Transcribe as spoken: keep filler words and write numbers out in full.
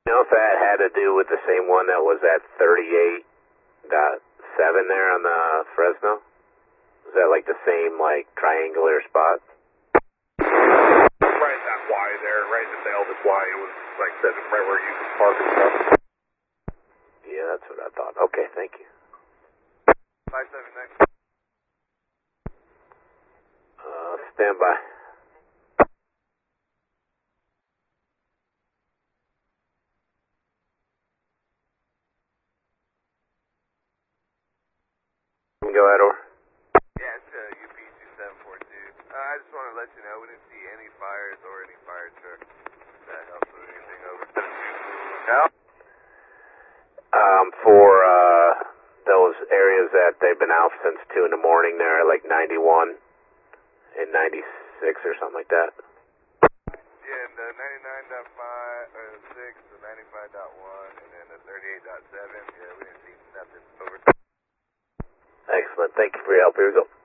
You know if that had to do with the same one that was at thirty-eight point seven there on the Fresno? Is that like the same like triangular spot? Right at that Y there, right at the Elvis Y. It was like said right where you could park and stuff. Yeah, that's what I thought. Okay, thank you. five seven next. Uh, stand by. Go ahead, over. Yeah, it's uh, U P two seven four two. Uh, I just want to let you know we didn't see any fires or any fire trucks. That helps with anything over. Yeah. Um, for uh, those areas that they've been out since two in the morning, there, like ninety-one and ninety-six or something like that. Yeah, and the ninety-nine point five, or six, the ninety-five point one, and then the thirty-eight point seven. Yeah, we didn't see nothing over. Excellent. Thank you for your help. Here we go.